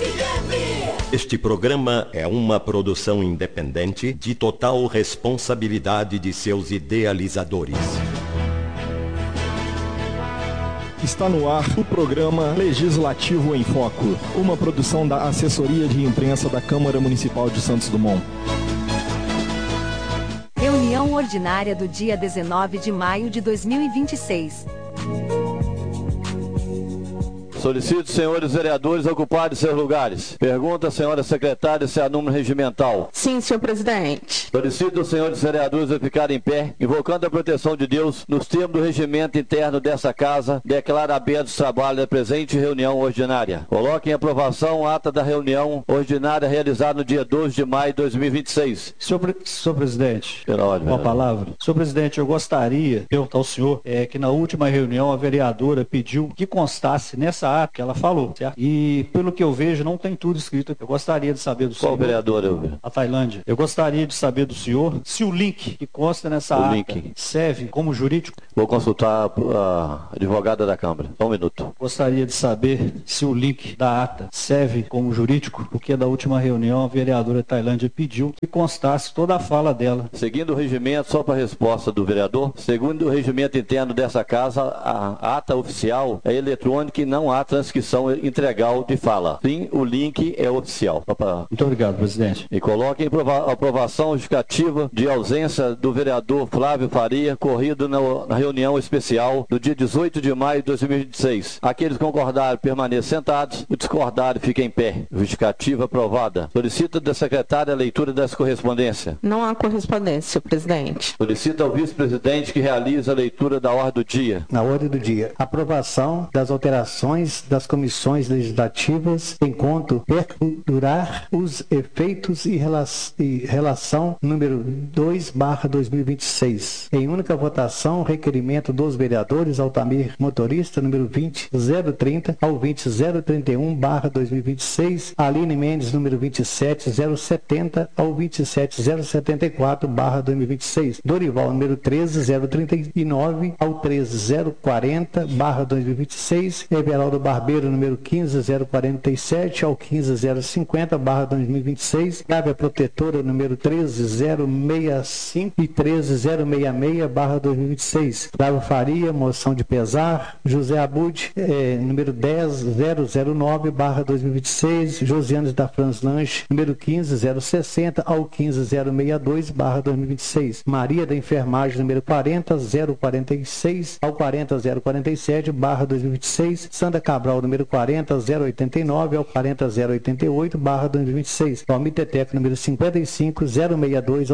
Este programa é uma produção independente de total responsabilidade de seus idealizadores. Está no ar o programa Legislativo em Foco, uma produção da Assessoria de Imprensa da Câmara Municipal de Santos Dumont. Reunião ordinária do dia 19 de maio de 2026. Solicito, senhores vereadores, ocuparem seus lugares. Pergunta a senhora secretária se há número regimental. Sim, senhor presidente. Solicito, senhores vereadores, a ficarem em pé, invocando a proteção de Deus, nos termos do regimento interno dessa casa, declara abertos os trabalhos da presente reunião ordinária. Coloquem em aprovação a ata da reunião ordinária realizada no dia 12 de maio de 2026. Senhor presidente, uma palavra. Senhor presidente, eu gostaria de perguntar ao senhor que na última reunião a vereadora pediu que constasse nessa ata que ela falou, certo? E pelo que eu vejo, não tem tudo escrito. Eu gostaria de saber do senhor. Qual vereadora eu vi? A Tailândia. Eu gostaria de saber do senhor se o link que consta nessa ata serve como jurídico. Vou consultar a advogada da Câmara. Só um minuto. Gostaria de saber se o link da ata serve como jurídico, porque da última reunião a vereadora Tailândia pediu que constasse toda a fala dela. Seguindo o regimento, só para a resposta do vereador, segundo o regimento interno dessa casa, a ata oficial é eletrônica e não há transcrição integral de fala. Sim, o link é oficial. Muito obrigado, presidente. E coloque em aprovação justificativa de ausência do vereador Flávio Faria, corrido na reunião especial do dia 18 de maio de 2026. Aqueles que concordarem permaneçam sentados, os discordarem fiquem em pé. Justificativa aprovada. Solicita da secretária a leitura dessa correspondência. Não há correspondência, presidente. Solicita ao vice-presidente que realize a leitura da ordem do dia. Na ordem do dia, aprovação das alterações das comissões legislativas enquanto perdurar os efeitos e relação número 2/2026. Em única votação, requerimento dos vereadores Altamir Motorista, número 20030 ao 20031/2026, Aline Mendes, número 27070 ao 27074/2026, Dorival, número 13039 ao 13040/2026, Everaldo Barbeiro, número 15047 ao 15050/2026, Gávea Protetora, número 13065 e 13066/2026, Flávio Faria, moção de pesar, José Abud, número 10009/2026, Josiane da Franz Lanche, número 15060 ao 15062/2026, Maria da Enfermagem, número 40046 ao 40047/2026, Sandra Cabral, número 40089 ao 40088/2026. Valmir Tetec, número 55062 ao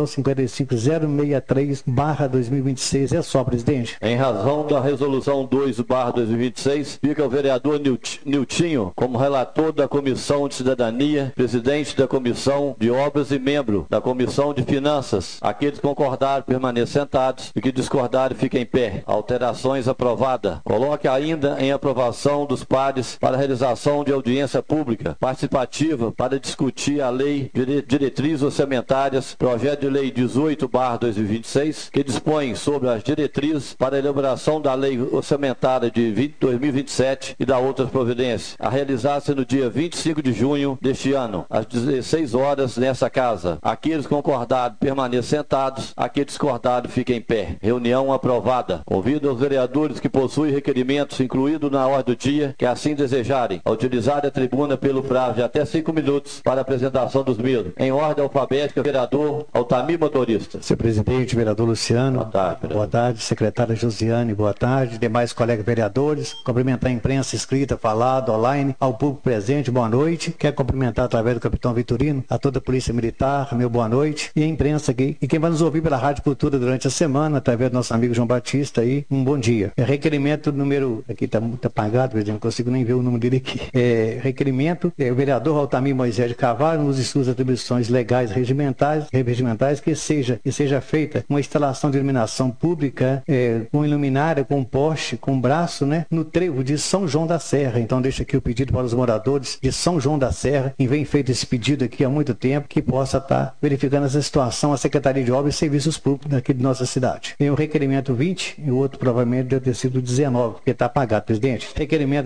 55063/2026. É só, presidente. Em razão da resolução 2/2026, fica o vereador Niltinho como relator da Comissão de Cidadania, presidente da Comissão de Obras e membro da Comissão de Finanças. Aqueles que concordarem permaneçam sentados e que discordarem fiquem em pé. Alterações aprovada. Coloque ainda em aprovação dos pares para a realização de audiência pública participativa para discutir a Lei de Diretrizes Orçamentárias, projeto de lei 18/2026, que dispõe sobre as diretrizes para a elaboração da Lei Orçamentária de 2027 e da outras providências, a realizar-se no dia 25 de junho deste ano, às 16 horas, nessa casa. Aqueles que concordarem permaneçam sentados, aqueles discordarem fiquem em pé. Reunião aprovada. Convido os vereadores que possuem requerimentos incluídos na ordem do dia, que assim desejarem, a utilizar a tribuna pelo prazo de até 5 minutos para a apresentação dos mesmos. Em ordem alfabética, vereador Altamir Motorista. Senhor presidente, vereador Luciano. Boa tarde, vereador. Boa tarde, secretária Josiane, boa tarde, demais colegas vereadores. Cumprimentar a imprensa escrita, falada, online, ao público presente, boa noite. Quero cumprimentar através do capitão Vitorino, a toda a Polícia Militar, meu boa noite. E a imprensa aqui, e quem vai nos ouvir pela Rádio Cultura durante a semana, através do nosso amigo João Batista aí, um bom dia. Requerimento número, aqui está muito apagado, presidente, não consigo nem ver o número dele aqui. Requerimento, o vereador Altamir Moisés de Carvalho, nos suas atribuições legais regimentais, que seja feita uma instalação de iluminação pública com luminária, com poste, com braço, né, no trevo de São João da Serra. Então deixa aqui o pedido para os moradores de São João da Serra, e vem feito esse pedido aqui há muito tempo, que possa estar verificando essa situação a Secretaria de Obras e Serviços Públicos daqui de nossa cidade. Tem o requerimento 20 e o outro provavelmente deve ter sido 19, porque está apagado, presidente. Requerimento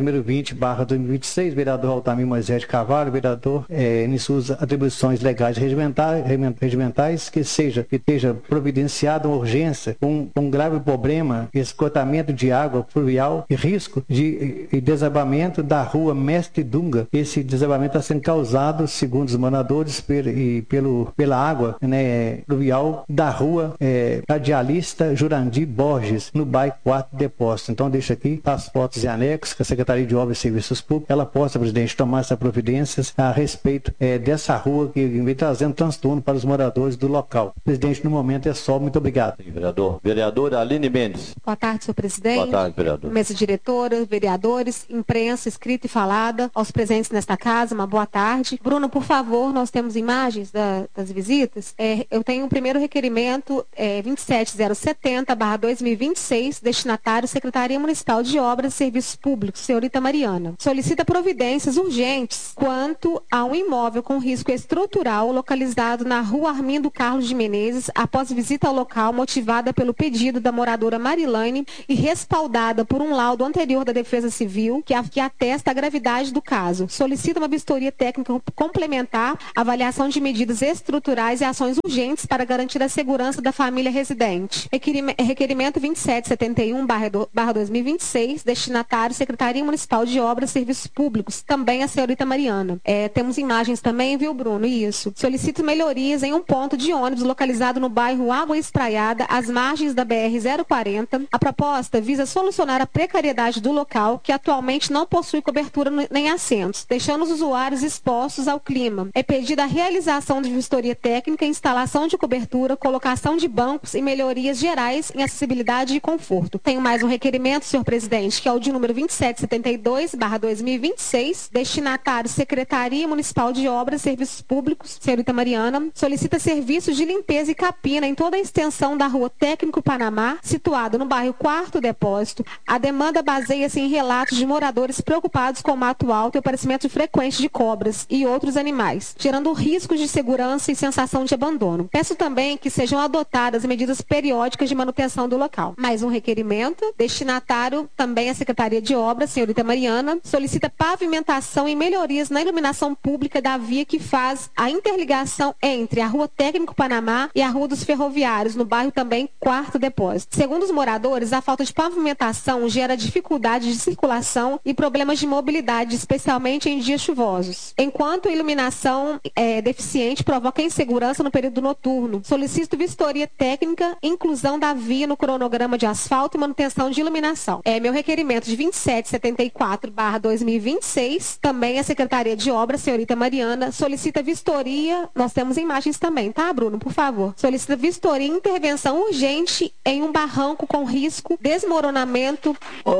número 20/2026, vereador Altamir Moisés de Carvalho, vereador, em suas atribuições legais regimentais, que esteja providenciada uma urgência, um grave problema, esgotamento de água fluvial e risco de desabamento da rua Mestre Dunga. Esse desabamento está sendo causado, segundo os moradores, pela água, né, fluvial da rua Radialista Jurandir Borges, no bairro 4 Depósito. Então, deixa aqui as fotos e anexos que a Secretaria de Obras e Serviços Públicos, ela possa, presidente, tomar essas providências a respeito dessa rua que vem trazendo transtorno para os moradores do local. Presidente, no momento é só. Muito obrigado. Sim, vereador. Vereadora Aline Mendes. Boa tarde, senhor presidente. Boa tarde, vereador. Mesa diretora, vereadores, imprensa, escrita e falada, aos presentes nesta casa, uma boa tarde. Bruno, por favor, nós temos imagens das visitas. Eu tenho o primeiro requerimento, 27070/2026, destinatário Secretaria Municipal de Obras e Serviços Públicos, senhorita Mariana. Solicita providências urgentes quanto a um imóvel com risco estrutural localizado na rua Armindo Carlos de Menezes, após visita ao local motivada pelo pedido da moradora Marilane e respaldada por um laudo anterior da Defesa Civil que atesta a gravidade do caso. Solicita uma vistoria técnica complementar, avaliação de medidas estruturais e ações urgentes para garantir a segurança da família residente. Requerimento 2771/2026, destinatário Secretaria Municipal de Obras e Serviços Públicos, também a senhorita Mariana. Temos imagens também, viu, Bruno? Isso. Solicito melhorias em um ponto de ônibus localizado no bairro Água Espraiada, às margens da BR-040. A proposta visa solucionar a precariedade do local, que atualmente não possui cobertura nem assentos, deixando os usuários expostos ao clima. É pedida a realização de vistoria técnica, instalação de cobertura, colocação de bancos e melhorias gerais em acessibilidade e conforto. Tenho mais um requerimento, senhor presidente, que é o de número 2772/2026, destinatário Secretaria Municipal de Obras e Serviços Públicos, senhorita Mariana. Solicita serviços de limpeza e capina em toda a extensão da rua Técnico Panamá, situado no bairro 4 Depósito. A demanda baseia-se em relatos de moradores preocupados com o mato alto e o aparecimento frequente de cobras e outros animais, gerando riscos de segurança e sensação de abandono. Peço também que sejam adotadas medidas periódicas de manutenção do local. Mais um requerimento, destinatário também a Secretaria de Obras, senhorita Mariana, solicita pavimentação e melhorias na iluminação pública da via que faz a interligação entre a rua Técnico Panamá e a rua dos Ferroviários, no bairro também 4 Depósito. Segundo os moradores, a falta de pavimentação gera dificuldade de circulação e problemas de mobilidade, especialmente em dias chuvosos. Enquanto a iluminação deficiente provoca insegurança no período noturno, solicito vistoria técnica, inclusão da via no cronograma de asfalto e manutenção de iluminação. Meu requerimento de 2774/2026, também a Secretaria de Obras, senhorita Mariana, solicita vistoria, nós temos imagens também, tá, Bruno, por favor? Solicita vistoria e intervenção urgente em um barranco com risco, desmoronamento.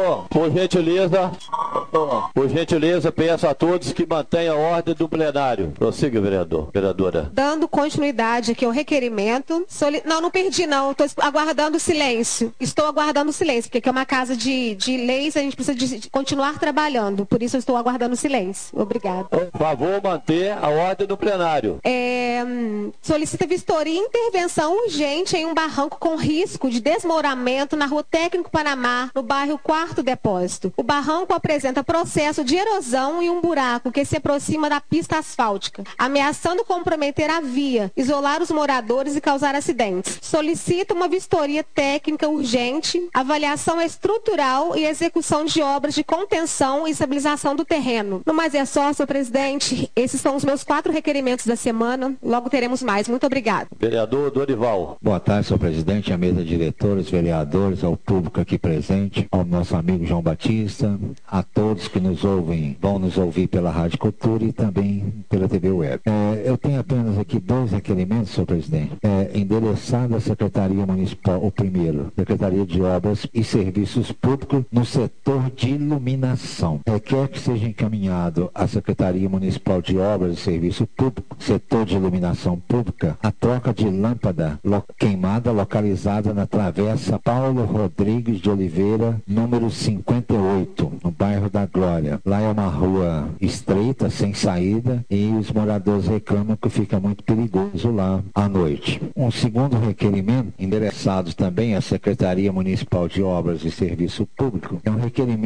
Por gentileza, peço a todos que mantenham a ordem do plenário. Prossiga, vereadora. Dando continuidade aqui ao requerimento. Não perdi não, estou aguardando silêncio. Estou aguardando silêncio, porque aqui é uma casa de leis, a gente precisa de continuar trabalhando. Por isso eu estou aguardando silêncio. Obrigada. Por favor, manter a ordem do plenário. Solicita vistoria e intervenção urgente em um barranco com risco de desmoronamento na rua Técnico Panamá, no bairro 4 Depósito. O barranco apresenta processo de erosão e um buraco que se aproxima da pista asfáltica, ameaçando comprometer a via, isolar os moradores e causar acidentes. Solicita uma vistoria técnica urgente, avaliação estrutural e execução de obras de contenção e estabilização do terreno. No mais é só, senhor presidente, esses são os meus 4 requerimentos da semana. Logo teremos mais. Muito obrigado. Vereador Dorival. Boa tarde, senhor presidente, à mesa de diretores, vereadores, ao público aqui presente, ao nosso amigo João Batista, a todos que nos ouvem, vão nos ouvir pela Rádio Cultura e também pela TV Web. Eu tenho apenas aqui 2 requerimentos, senhor presidente. Endereçado à Secretaria Municipal, o primeiro, Secretaria de Obras e Serviços Públicos no setor de iluminação. Quer que seja encaminhado à Secretaria Municipal de Obras e Serviços Públicos, setor de iluminação pública, a troca de lâmpada queimada localizada na Travessa Paulo Rodrigues de Oliveira, número 58, no bairro da Glória. Lá é uma rua estreita, sem saída, e os moradores reclamam que fica muito perigoso lá à noite. Um segundo requerimento, endereçado também à Secretaria Municipal de Obras e Serviço Público, é um requerimento que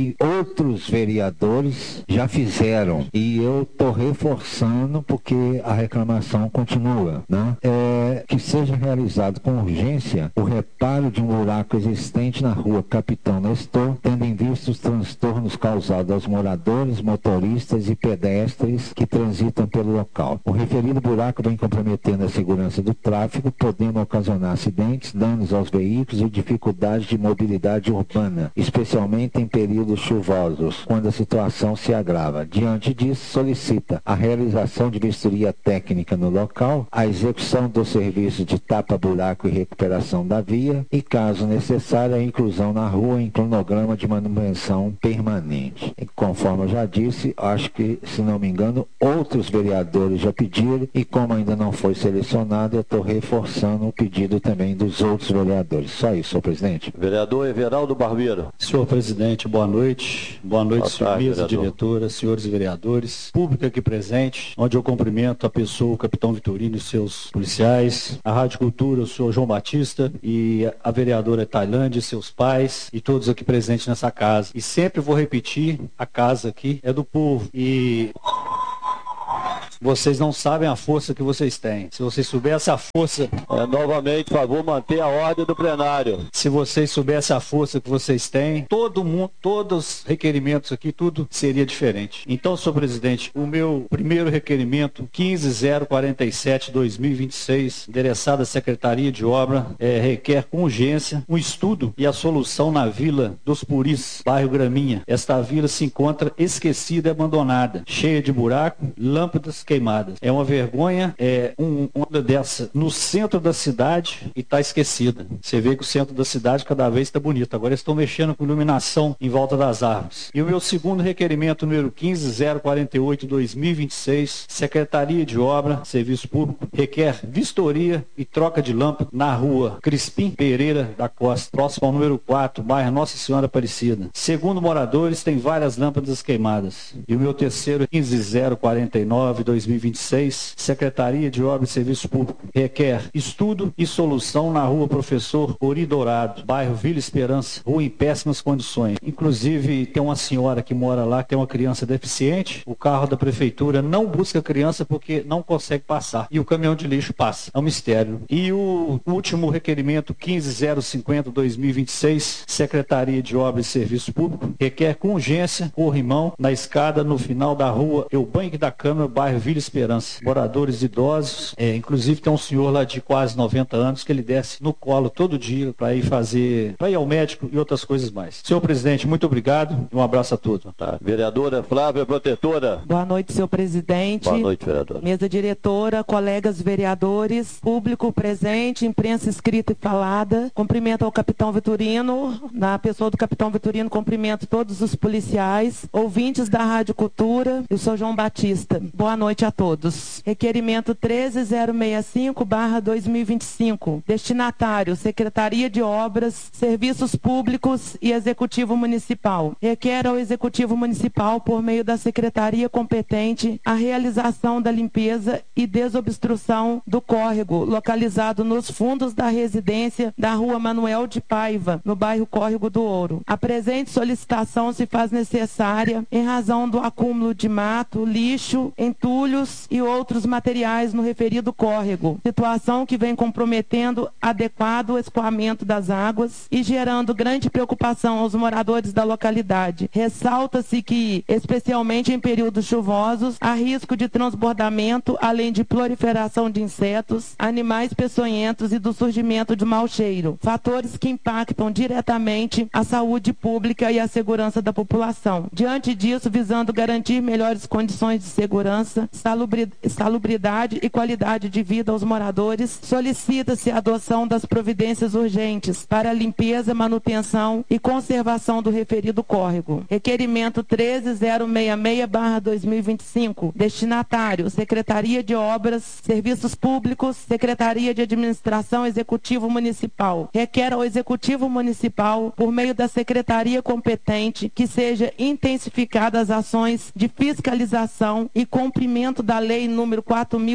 que outros vereadores já fizeram, e eu estou reforçando porque a reclamação continua, né? Que seja realizado com urgência o reparo de um buraco existente na rua Capitão Nestor, tendo em vista os transtornos causados aos moradores, motoristas e pedestres que transitam pelo local. O referido buraco vem comprometendo a segurança do tráfego, podendo ocasionar acidentes, danos aos veículos e dificuldades de mobilidade urbana, especialmente em períodos chuvosos, quando a situação se agrava. Diante disso, solicita a realização de vistoria técnica no local, a execução do serviço de tapa-buraco e recuperação da via e, caso necessário, a inclusão na rua em cronograma de manutenção permanente. E, conforme eu já disse, acho que, se não me engano, outros vereadores já pediram e, como ainda não foi selecionado, eu estou reforçando o pedido também dos outros vereadores. Só isso, senhor presidente. Vereador Everaldo Barbeiro. Senhor presidente, boa noite. Boa noite, senhor mesa diretora, senhores vereadores, público aqui presente, onde eu cumprimento a pessoa, o capitão Vitorino e seus policiais, a Rádio Cultura, o senhor João Batista e a vereadora Tailândia e seus pais e todos aqui presentes nessa casa. E sempre vou repetir, a casa aqui é do povo e vocês não sabem a força que vocês têm. Se vocês soubessem a força... novamente, por favor, manter a ordem do plenário. Se vocês soubessem a força que vocês têm, todo mundo, todos os requerimentos aqui, tudo seria diferente. Então, senhor presidente, o meu primeiro requerimento, 15.047/2026, endereçado à Secretaria de Obra, requer com urgência um estudo e a solução na Vila dos Puris, bairro Graminha. Esta vila se encontra esquecida e abandonada, cheia de buracos, lâmpadas queimadas. É uma vergonha, uma dessa no centro da cidade e está esquecida. Você vê que o centro da cidade cada vez está bonito. Agora estão mexendo com iluminação em volta das árvores. E o meu segundo requerimento, número 15.048/2026, Secretaria de Obra, Serviço Público, requer vistoria e troca de lâmpada na rua Crispim Pereira da Costa, próximo ao número 4, bairro Nossa Senhora Aparecida. Segundo moradores, tem várias lâmpadas queimadas. E o meu terceiro, 15.049/2026, Secretaria de Obras e Serviço Público, requer estudo e solução na rua Professor Ori Dourado, bairro Vila Esperança, rua em péssimas condições. Inclusive, tem uma senhora que mora lá, que tem uma criança deficiente, o carro da prefeitura não busca a criança porque não consegue passar, e o caminhão de lixo passa. É um mistério. E o último requerimento, 15.050/2026, Secretaria de Obras e Serviço Público, requer com urgência corrimão na escada no final da rua Eubank da Câmara, bairro Vila Esperança. Moradores idosos, inclusive tem um senhor lá de quase 90 anos que ele desce no colo todo dia para ir ao médico e outras coisas mais. Senhor presidente, muito obrigado e um abraço a todos. Tá. Vereadora Flávia Protetora. Boa noite, senhor presidente. Boa noite, vereadora. Mesa diretora, colegas vereadores, público presente, imprensa escrita e falada. Cumprimento ao capitão Vitorino, na pessoa do capitão Vitorino, cumprimento todos os policiais, ouvintes da Rádio Cultura e o senhor João Batista. Boa noite a todos. Requerimento 13.065/2025. Destinatário, Secretaria de Obras, Serviços Públicos e Executivo Municipal. Requer ao Executivo Municipal, por meio da Secretaria competente, a realização da limpeza e desobstrução do córrego, localizado nos fundos da residência da Rua Manuel de Paiva, no bairro Córrego do Ouro. A presente solicitação se faz necessária em razão do acúmulo de mato, lixo, entulhos e outros materiais no referido córrego, situação que vem comprometendo adequado escoamento das águas e gerando grande preocupação aos moradores da localidade. Ressalta-se que, especialmente em períodos chuvosos, há risco de transbordamento, além de proliferação de insetos, animais peçonhentos e do surgimento de mau cheiro, fatores que impactam diretamente a saúde pública e a segurança da população. Diante disso, visando garantir melhores condições de segurança, salubridade e qualidade de vida aos moradores, solicita-se a adoção das providências urgentes para a limpeza, manutenção e conservação do referido córrego. Requerimento 13.066/2025. Destinatário, Secretaria de Obras, Serviços Públicos, Secretaria de Administração Executivo Municipal. Requer ao Executivo Municipal, por meio da Secretaria competente, que seja intensificadas as ações de fiscalização e cumprimento descumprimento da Lei número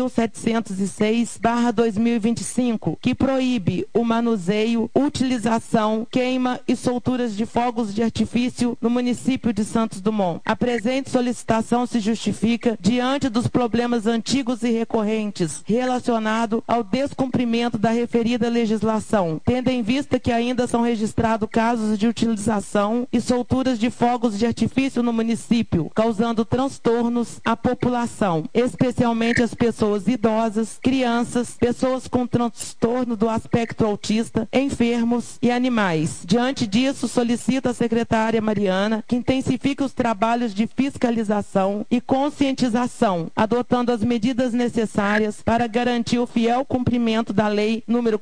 4.706/2025, que proíbe o manuseio, utilização, queima e solturas de fogos de artifício no município de Santos Dumont. A presente solicitação se justifica diante dos problemas antigos e recorrentes relacionados ao descumprimento da referida legislação, tendo em vista que ainda são registrados casos de utilização e solturas de fogos de artifício no município, causando transtornos à população, especialmente as pessoas idosas, crianças, pessoas com transtorno do aspecto autista, enfermos e animais. Diante disso, solicita a secretária Mariana que intensifique os trabalhos de fiscalização e conscientização, adotando as medidas necessárias para garantir o fiel cumprimento da Lei número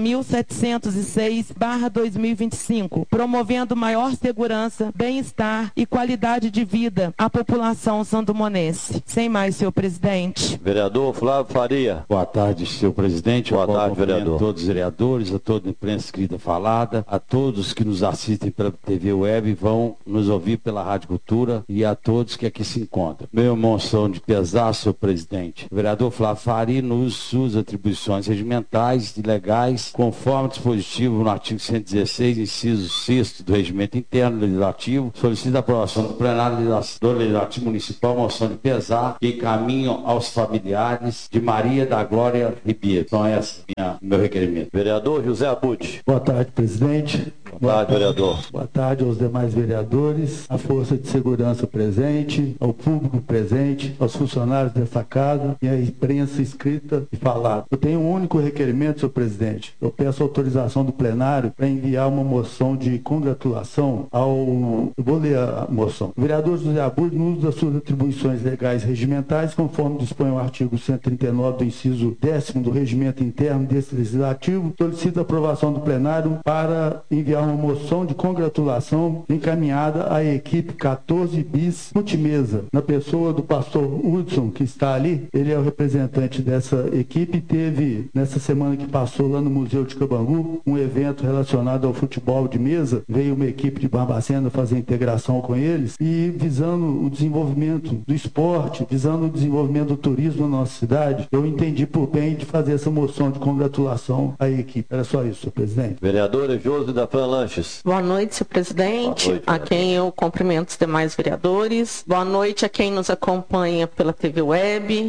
4.706/2025, promovendo maior segurança, bem-estar e qualidade de vida à população sandumonense. Sem mais, senhor presidente. Vereador Flávio Faria. Boa tarde, senhor presidente. Boa tarde, vereador. A todos os vereadores, a toda a imprensa escrita falada, a todos que nos assistem pela TV Web e vão nos ouvir pela Rádio Cultura e a todos que aqui se encontram. Meu emoção de pesar, senhor presidente. O vereador Flávio Faria, nos suas atribuições regimentais e legais, conforme dispositivo no artigo 116, inciso 6 do Regimento Interno Legislativo, solicita a aprovação do plenário do Legislativo Municipal, moção de pesar que encaminham aos familiares de Maria da Glória Ribeiro. Então, esse é meu requerimento. Vereador José Abud. Boa tarde, presidente. Boa tarde, vereador. Boa tarde aos demais vereadores, à Força de Segurança presente, ao público presente, aos funcionários dessa casa e à imprensa escrita e falada. Eu tenho um único requerimento, senhor presidente. Eu peço autorização do plenário para enviar uma moção de congratulação ao... Eu vou ler a moção. O vereador José Abud, no uso das suas atribuições legais e regimentais, conforme dispõe o artigo 139 do inciso 10º do Regimento Interno desse Legislativo, solicita a aprovação do plenário para enviar uma moção de congratulação encaminhada à equipe 14 bis Multimesa, na pessoa do pastor Hudson, que está ali. Ele é o representante dessa equipe. Teve, nessa semana que passou lá no Museu de Cabangu, um evento relacionado ao futebol de mesa. Veio uma equipe de Barbacena fazer integração com eles e visando o desenvolvimento do esporte, visando o desenvolvimento do turismo na nossa cidade, eu entendi por bem de fazer essa moção de congratulação à equipe. Era só isso, senhor presidente. Vereadora Josi da Fran Lanches. Boa noite, senhor presidente, noite, a quem eu cumprimento os demais vereadores. Boa noite a quem nos acompanha pela TV Web,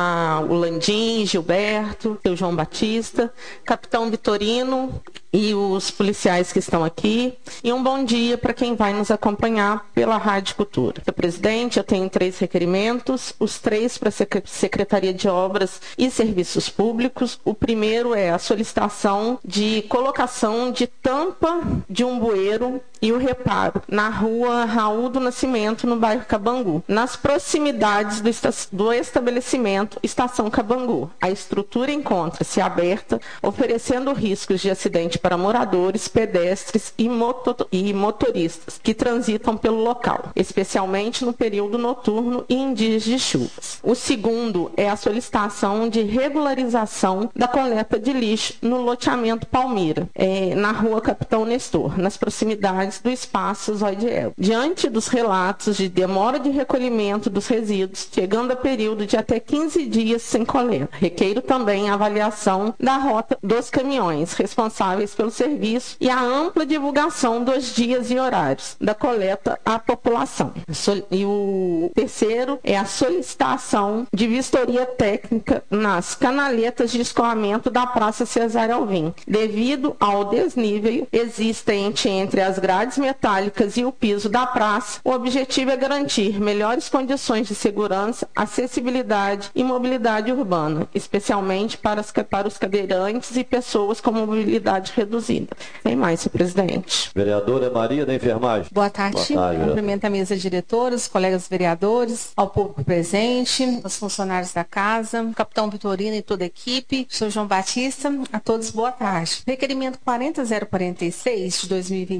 o Landim, Gilberto, o João Batista, Capitão Vitorino e os policiais que estão aqui. E um bom dia para quem vai nos acompanhar pela Rádio Cultura. Senhor presidente, eu tenho 3 requerimentos, os 3 para a Secretaria de Obras e Serviços Públicos. O primeiro é a solicitação de colocação de tampa de um bueiro e o reparo na rua Raul do Nascimento, no bairro Cabangu, nas proximidades do estabelecimento Estação Cabangu. A estrutura encontra-se aberta, oferecendo riscos de acidente para moradores, pedestres e motoristas que transitam pelo local, especialmente no período noturno e em dias de chuvas. O segundo é a solicitação de regularização da coleta de lixo no loteamento Palmira, na rua Capitão Nestor, nas proximidades do espaço Zoidiel. Diante dos relatos de demora de recolhimento dos resíduos, chegando a período de até 15 dias sem coleta, requeiro também a avaliação da rota dos caminhões responsáveis pelo serviço e a ampla divulgação dos dias e horários da coleta à população. E o terceiro é a solicitação de vistoria técnica nas canaletas de escoamento da Praça Cesário Alvim, devido ao desnível existente entre as grades metálicas e o piso da praça. O objetivo é garantir melhores condições de segurança, acessibilidade e mobilidade urbana, especialmente para os cadeirantes e pessoas com mobilidade reduzida. Tem mais, senhor presidente. Vereadora Maria da Enfermagem. Boa tarde. Cumprimento a mesa diretora, os colegas vereadores, ao público presente, aos funcionários da casa, o capitão Vitorino e toda a equipe, o senhor João Batista, a todos boa tarde. Requerimento 40046 de 2026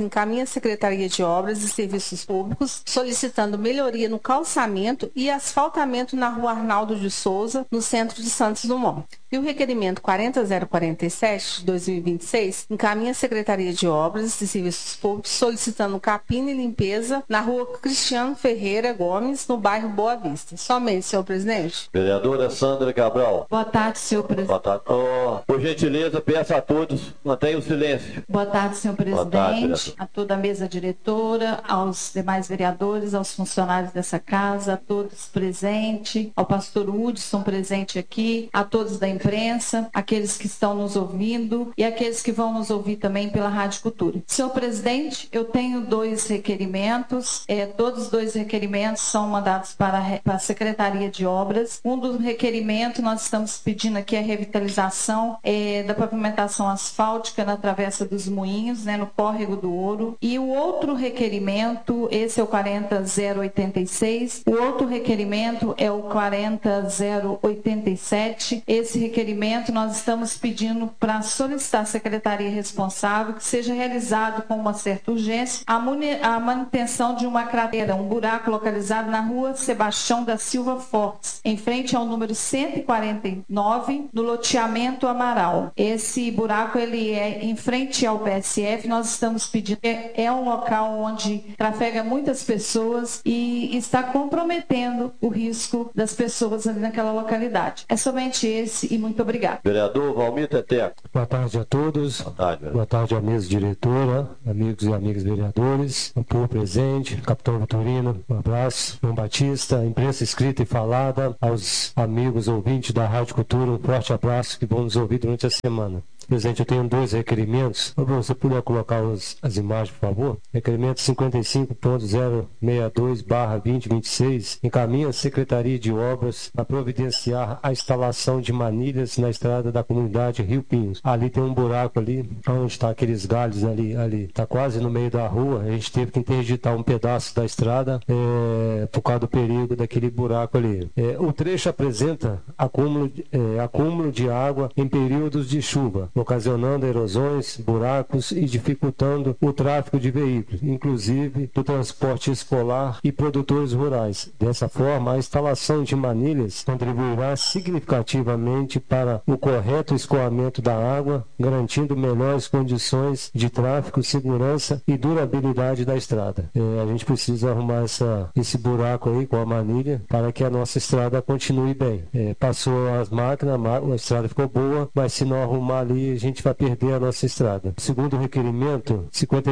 encaminha à Secretaria de Obras e Serviços Públicos solicitando melhoria no calçamento e asfaltamento na Rua Arnaldo de Souza, no centro de Santos Dumont. E o requerimento 40047 de 2026 encaminha à Secretaria de Obras e Serviços Públicos solicitando capina e limpeza na Rua Cristiano Ferreira Gomes, no bairro Boa Vista. Somente, senhor presidente. Vereadora Sandra Cabral. Boa tarde, senhor presidente. Boa tarde. Por gentileza, peço a todos, mantenham o silêncio. Boa tarde, senhor presidente. Boa tarde, a toda a mesa diretora, aos demais vereadores, aos funcionários dessa casa, a todos presentes, ao pastor Hudson presente aqui, a todos da imprensa, aqueles que estão nos ouvindo e aqueles que vão nos ouvir também pela Rádio Cultura. Senhor presidente, eu tenho 2 requerimentos, todos os 2 requerimentos são mandados para a Secretaria de Obras. Um dos requerimentos, nós estamos pedindo aqui a revitalização da pavimentação asfáltica na Travessa dos Moinhos, no Córrego do Ouro. E o outro requerimento, esse é o 40086, o outro requerimento é o 40087. Esse requerimento nós estamos pedindo para solicitar à secretaria responsável que seja realizado com uma certa urgência a manutenção de uma cratera, um buraco localizado na Rua Sebastião da Silva Fortes, em frente ao número 149, no loteamento Amaral. Esse buraco ele é em frente ao PSF, nós estamos pedindo, é um local onde trafega muitas pessoas e está comprometendo o risco das pessoas ali naquela localidade. É somente esse e muito obrigado. Vereador Valmir Teteco. Boa tarde a todos. Boa tarde, boa tarde à mesa diretora, amigos e amigas vereadores, o povo presente, capitão Vitorino, um abraço, João Batista, imprensa escrita e falada, aos amigos ouvintes da Rádio Cultura, um forte abraço que vão nos ouvir durante a semana. Presidente, eu tenho 2 requerimentos. Você puder colocar as imagens, por favor? Requerimento 55.062/2026 encaminha a Secretaria de Obras para providenciar a instalação de manilhas na estrada da comunidade Rio Pinhos. Ali tem um buraco ali, onde está aqueles galhos ali. Está quase no meio da rua. A gente teve que interditar um pedaço da estrada por causa do perigo daquele buraco ali. O trecho apresenta acúmulo de água em períodos de chuva, ocasionando erosões, buracos e dificultando o tráfego de veículos, inclusive do transporte escolar e produtores rurais. Dessa forma, a instalação de manilhas contribuirá significativamente para o correto escoamento da água, garantindo melhores condições de tráfego, segurança e durabilidade da estrada. A gente precisa arrumar esse buraco aí com a manilha para que a nossa estrada continue bem. Passou as máquinas, a estrada ficou boa, mas se não arrumar ali, a gente vai perder a nossa estrada. Segundo requerimento,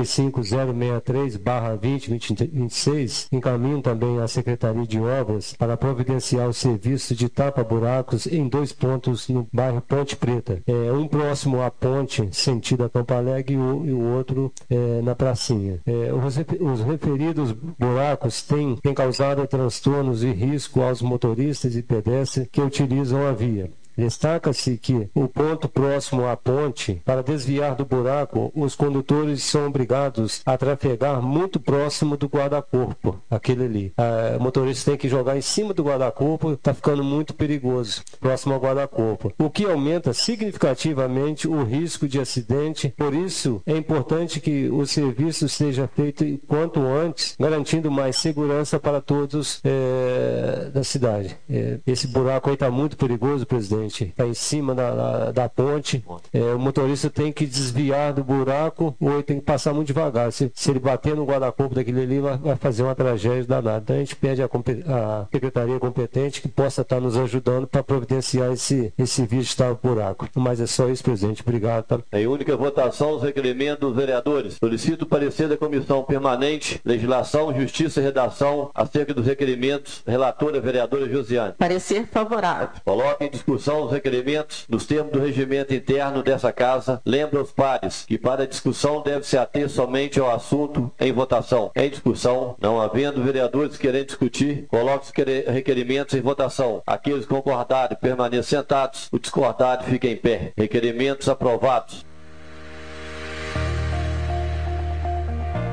55063/2026, encaminho também à Secretaria de Obras para providenciar o serviço de tapa-buracos em 2 pontos no bairro Ponte Preta. Um próximo à ponte, sentido a Campo Alegre, e o outro na pracinha. Os referidos buracos têm causado transtornos e risco aos motoristas e pedestres que utilizam a via. Destaca-se que o ponto próximo à ponte, para desviar do buraco, os condutores são obrigados a trafegar muito próximo do guarda-corpo, aquele ali. O motorista tem que jogar em cima do guarda-corpo, está ficando muito perigoso, próximo ao guarda-corpo, o que aumenta significativamente o risco de acidente. Por isso, é importante que o serviço seja feito quanto antes, garantindo mais segurança para todos da cidade. Esse buraco aí está muito perigoso, presidente. Está em cima da ponte. O motorista tem que desviar do buraco ou ele tem que passar muito devagar. Se ele bater no guarda-corpo daquele ali, vai fazer uma tragédia danada. Então a gente pede à secretaria competente que possa estar nos ajudando para providenciar esse vídeo de estar no buraco. Mas é só isso, presidente. Obrigado. Tá? Em única votação, os requerimentos dos vereadores. Solicito o parecer da Comissão Permanente, Legislação, Justiça e Redação acerca dos requerimentos. Relatora, vereadora Josiane. Parecer favorável. Coloque em discussão os requerimentos nos termos do regimento interno dessa casa. Lembra aos pares que para a discussão deve se ater somente ao assunto em votação. Em discussão, não havendo vereadores querendo discutir, coloque os requerimentos em votação. Aqueles concordarem permaneçam sentados, os discordarem fiquem em pé. Requerimentos aprovados.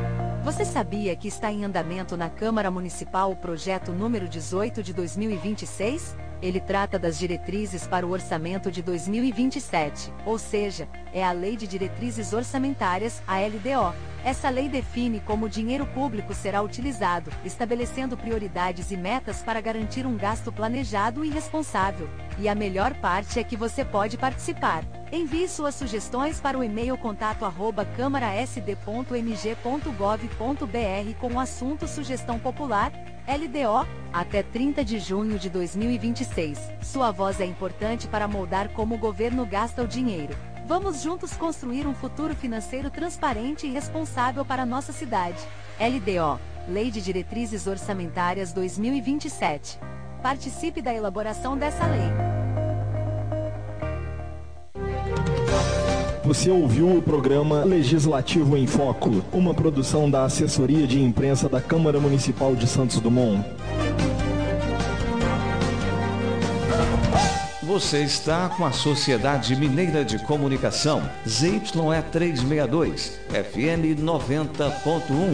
Você sabia que está em andamento na Câmara Municipal o projeto número 18 de 2026? Ele trata das diretrizes para o orçamento de 2027, ou seja, é a Lei de Diretrizes Orçamentárias, a LDO. Essa lei define como o dinheiro público será utilizado, estabelecendo prioridades e metas para garantir um gasto planejado e responsável. E a melhor parte é que você pode participar. Envie suas sugestões para o e-mail contato@câmarasd.mg.gov.br com o assunto Sugestão Popular, LDO, até 30 de junho de 2026. Sua voz é importante para moldar como o governo gasta o dinheiro. Vamos juntos construir um futuro financeiro transparente e responsável para nossa cidade. LDO, Lei de Diretrizes Orçamentárias 2027. Participe da elaboração dessa lei. Você ouviu o programa Legislativo em Foco, uma produção da Assessoria de Imprensa da Câmara Municipal de Santos Dumont. Você está com a Sociedade Mineira de Comunicação, ZYE 362, FM 90.1.